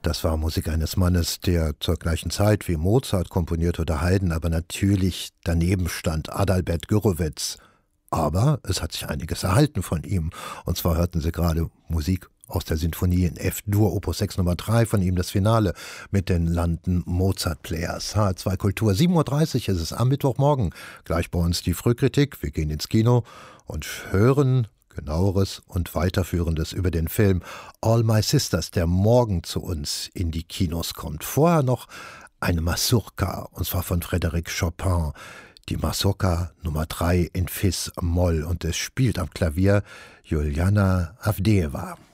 das war Musik eines Mannes, der zur gleichen Zeit wie Mozart komponierte oder Haydn, aber natürlich daneben stand, Adalbert Gürowetz. Aber es hat sich einiges erhalten von ihm. Und zwar hörten Sie gerade Musik aus der Sinfonie in F-Dur, Opus 6 Nummer 3, von ihm das Finale mit den London Mozart Players. H2 Kultur, 7.30 Uhr ist es am Mittwochmorgen. Gleich bei uns die Frühkritik. Wir gehen ins Kino und hören Genaueres und Weiterführendes über den Film All My Sisters, der morgen zu uns in die Kinos kommt. Vorher noch eine Mazurka, und zwar von Frédéric Chopin. Die Mazurka Nummer 3 in Fis-Moll, und es spielt am Klavier Juliana Avdeeva.